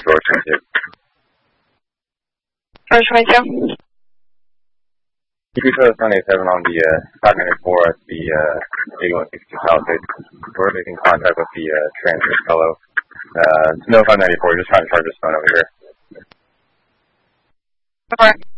George 22. George 22. You can show the Sunday 7 on the 594 at the 8162 Palisades. We're making contact with the transmit fellow. No 594, you're just trying to charge his phone over here. Okay.